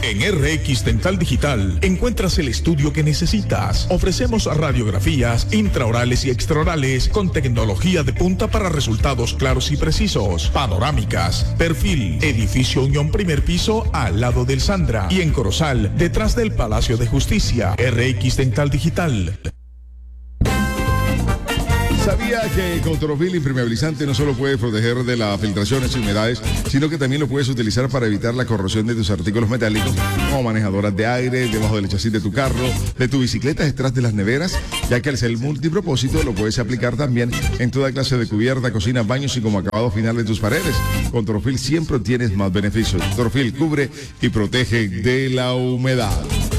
En RX Dental Digital encuentras el estudio que necesitas. Ofrecemos radiografías intraorales y extraorales con tecnología de punta para resultados claros y precisos. Panorámicas, perfil, edificio Unión primer piso al lado del Sandra y en Corozal, detrás del Palacio de Justicia. RX Dental Digital. ¿Sabía que con Torofil impermeabilizante no solo puedes proteger de las filtraciones y humedades, sino que también lo puedes utilizar para evitar la corrosión de tus artículos metálicos, como manejadoras de aire, debajo del chasis de tu carro, de tu bicicleta, detrás de las neveras, ya que al ser multipropósito lo puedes aplicar también en toda clase de cubierta, cocina, baños y como acabado final de tus paredes. Con Torofil siempre tienes más beneficios. Torofil cubre y protege de la humedad.